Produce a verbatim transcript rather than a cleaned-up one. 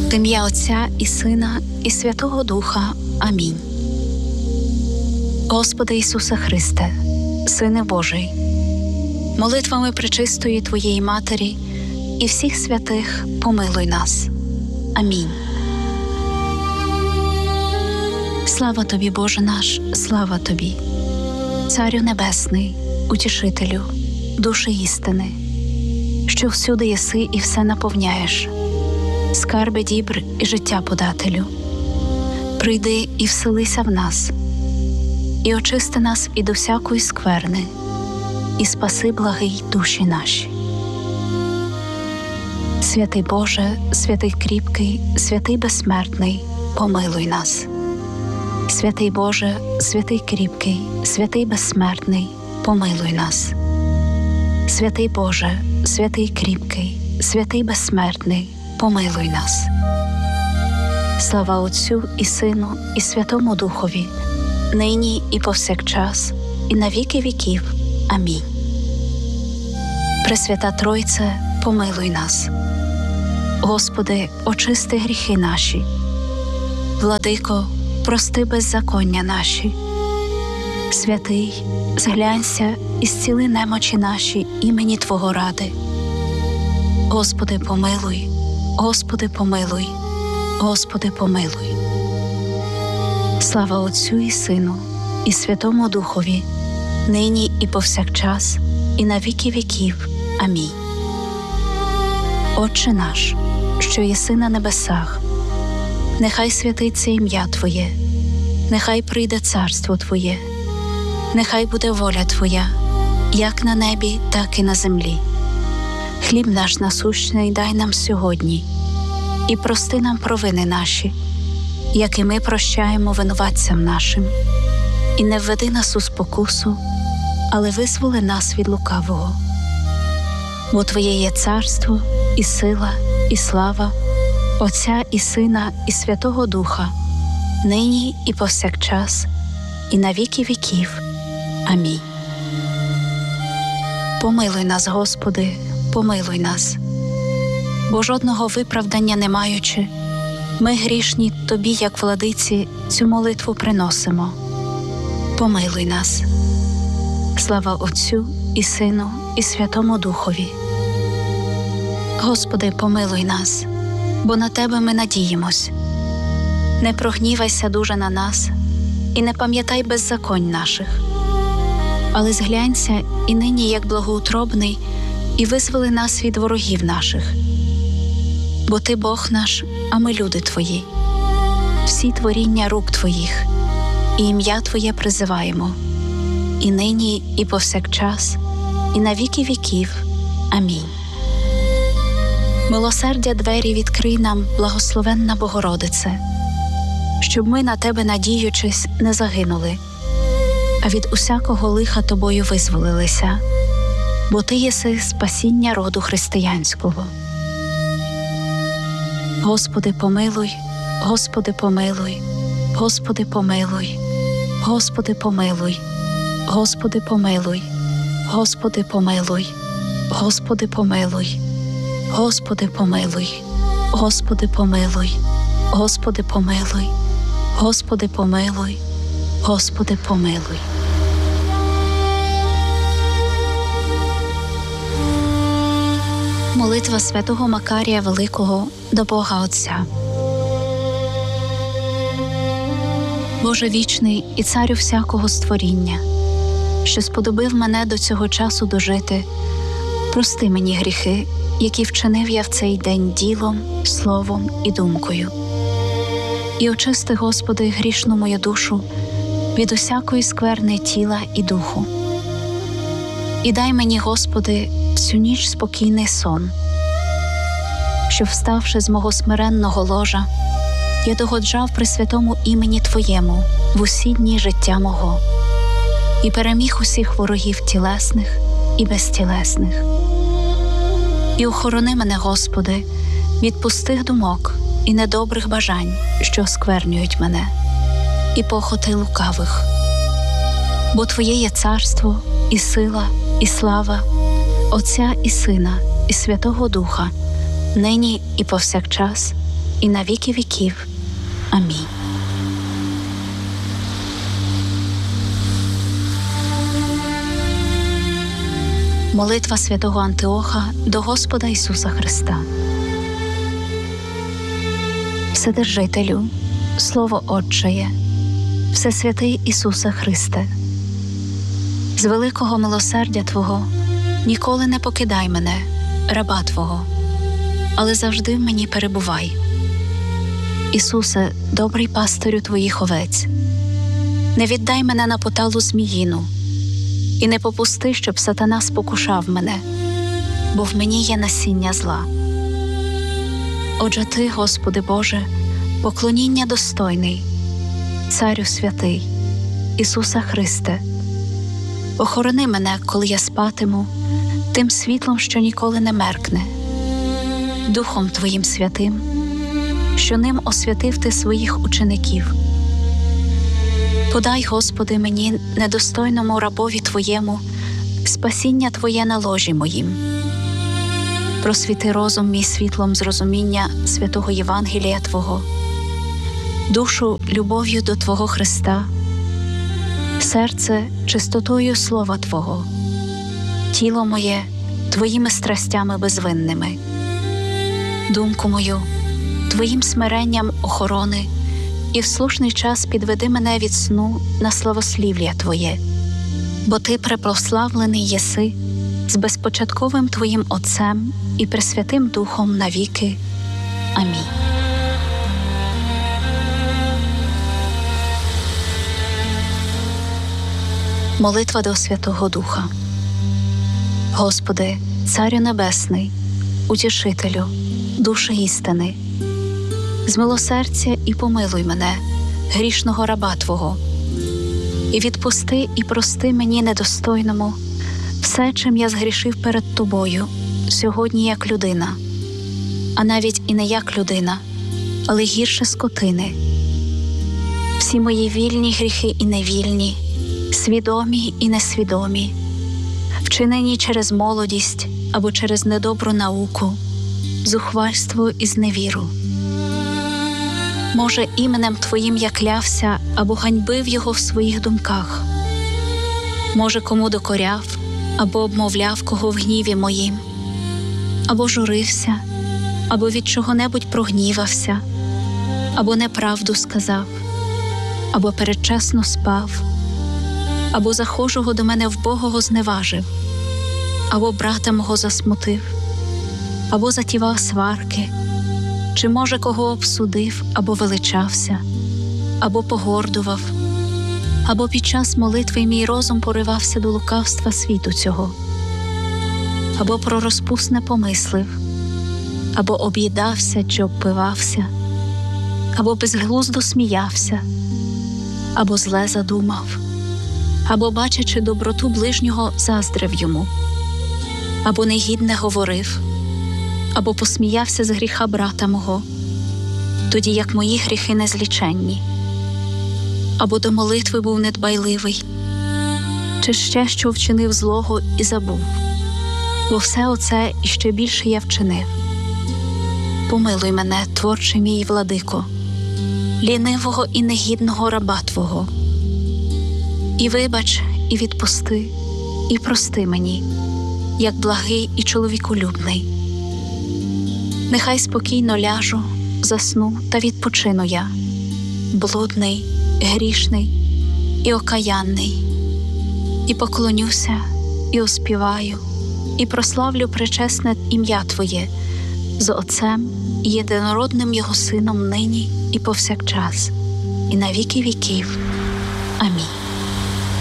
В ім'я Отця і Сина, і Святого Духа. Амінь. Господи Ісусе Христе, Сине Божий, молитвами пречистої Твоєї Матері і всіх святих помилуй нас. Амінь. Слава Тобі, Боже наш, слава Тобі, Царю Небесний, Утішителю, душі істини, що всюди єси і все наповняєш, скарби дібр і життя подателю. Прийди і вселися в нас, і очисти нас від усякої скверни, і спаси, благий, душі наші. Святий Боже, святий кріпкий, святий безсмертний, помилуй нас. Святий Боже, святий кріпкий, святий безсмертний, помилуй нас. Святий Боже, святий кріпкий, святий безсмертний, помилуй нас. Слава Отцю і Сину, і Святому Духові, нині і повсякчас, і на віки віків. Амінь. Пресвята Тройце, помилуй нас. Господи, очисти гріхи наші. Владико, прости беззаконня наші. Святий, зглянься і зціли немочі наші імені Твого ради. Господи, помилуй, Господи, помилуй, Господи, помилуй. Слава Отцю і Сину, і Святому Духові, нині і повсякчас, і на віки віків. Амінь. Отче наш, що єси на небесах, нехай святиться ім'я Твоє, нехай прийде царство Твоє, нехай буде воля Твоя, як на небі, так і на землі. Хліб наш насущний дай нам сьогодні, і прости нам провини наші, як і ми прощаємо винуватцям нашим. І не введи нас у спокусу, але визволи нас від лукавого. Бо Твоє є царство, і сила, і слава, Отця і Сина, і Святого Духа, нині і повсякчас, і на віки віків. Амінь. Помилуй нас, Господи, помилуй нас. Бо жодного виправдання не маючи, ми грішні Тобі, як владиці, цю молитву приносимо. Помилуй нас. Слава Отцю і Сину, і Святому Духові. Господи, помилуй нас, бо на Тебе ми надіємось. Не прогнівайся дуже на нас, і не пам'ятай беззаконь наших. Але зглянься і нині, як благоутробний, і визволи нас від ворогів наших. Бо Ти Бог наш, а ми люди Твої, всі творіння рук Твоїх, і ім'я Твоє призиваємо, і нині, і повсякчас, і на віки віків. Амінь. Милосердя двері відкрий нам, благословенна Богородице, щоб ми на Тебе, надіючись, не загинули, а від усякого лиха Тобою визволилися, бо Ти єси спасіння роду християнського. Господи, помилуй, Господи, помилуй, Господи, помилуй, Господи, помилуй, Господи, помилуй, Господи, помилуй, Господи, помилуй, Господи, помилуй, Господи, помилуй, Господи, помилуй, Господи, помилуй, Господи, помилуй. Молитва святого Макарія Великого до Бога Отця. Боже вічний і царю всякого створіння, що сподобив мене до цього часу дожити, прости мені гріхи, які вчинив я в цей день ділом, словом і думкою. І очисти, Господи, грішну мою душу від усякої скверни тіла і духу. І дай мені, Господи, всю ніч спокійний сон, щоб, вставши з мого смиренного ложа, я догоджав при святому імені Твоєму в усі дні життя мого і переміг усіх ворогів тілесних і безтілесних. І охорони мене, Господи, від пустих думок і недобрих бажань, що осквернюють мене, і похоти лукавих. Бо Твоє є царство, і сила, і слава, Отця і Сина, і Святого Духа, нині і повсякчас, і на віки віків. Амінь. Молитва святого Антиоха до Господа Ісуса Христа. Вседержителю, Слово Отчеє, Всесвятий Ісусе Христе, з великого милосердя Твого ніколи не покидай мене, раба Твого, але завжди в мені перебувай. Ісусе, добрий пастирю Твоїх овець, не віддай мене на поталу зміїну, і не попусти, щоб сатана спокушав мене, бо в мені є насіння зла. Отже Ти, Господи Боже, поклоніння достойний, Царю святий, Ісуса Христе, охорони мене, коли я спатиму, тим світлом, що ніколи не меркне, Духом Твоїм святим, що ним освятив Ти своїх учеників. Подай, Господи, мені, недостойному рабові Твоєму, спасіння Твоє на ложі моїм. Просвіти розум мій світлом зрозуміння святого Євангелія Твого, душу любов'ю до Твого Христа, серце чистотою Слова Твого, тіло моє Твоїми страстями безвинними, думку мою Твоїм смиренням охорони, і в слушний час підведи мене від сну на славослів'я Твоє, бо Ти препрославлений єси з безпочатковим Твоїм Отцем і Пресвятим Духом навіки. Амінь. Молитва до Святого Духа. Господи, Царю Небесний, Утішителю, душі істини, змилосердься і помилуй мене, грішного раба Твого, і відпусти і прости мені недостойному все, чим я згрішив перед Тобою сьогодні як людина, а навіть і не як людина, але гірше скотини. Всі мої вільні гріхи і невільні, свідомі і несвідомі, вчинені через молодість або через недобру науку, зухвальство і зневіру. Може, іменем Твоїм я клявся або ганьбив його в своїх думках. Може, кому докоряв або обмовляв кого в гніві моїм, або журився, або від чого-небудь прогнівався, або неправду сказав, або передчасно спав, або захожого до мене вбогого зневажив, або брата мого засмутив, або затівав сварки, чи, може, кого обсудив, або величався, або погордував, або під час молитви мій розум поривався до лукавства світу цього, або про розпусне помислив, або об'їдався чи обпивався, або безглуздо сміявся, або зле задумав, або, бачачи доброту ближнього, заздрив йому, або негідне говорив, або посміявся з гріха брата мого, тоді як мої гріхи незліченні, або до молитви був недбайливий, чи ще що вчинив злого і забув, бо все оце і ще більше я вчинив. Помилуй мене, творчий мій владико, лінивого і негідного раба Твого, і вибач, і відпусти, і прости мені, як благий і чоловіколюбний. Нехай спокійно ляжу, засну та відпочину я, блудний, грішний і окаянний, і поклонюся, і оспіваю, і прославлю пречесне ім'я Твоє з Отцем і єдинородним Його Сином нині і повсякчас, і на віки віків. Амінь.